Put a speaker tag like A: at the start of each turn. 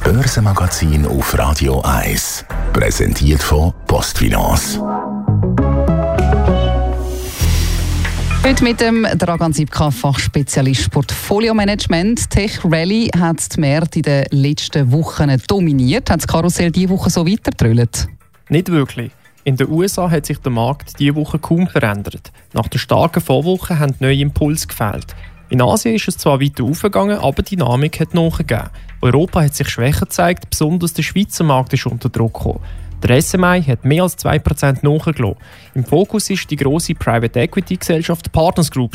A: Börsenmagazin auf Radio 1. Präsentiert von PostFinance.
B: Heute mit dem Dragan Sipka, Fachspezialist Portfolio-Management. Tech Rally hat die Märkte in den letzten Wochen dominiert. Hat das Karussell diese Woche so weitergetrüllt?
C: Nicht wirklich. In den USA hat sich der Markt diese Woche kaum verändert. Nach der starken Vorwoche haben neue Impulse gefehlt. In Asien ist es zwar weiter aufgegangen, aber die Dynamik hat nachgegeben. Europa hat sich schwächer gezeigt, besonders der Schweizer Markt ist unter Druck gekommen. Der SMI hat mehr als 2% nachgelassen. Im Fokus ist die grosse Private Equity Gesellschaft Partners Group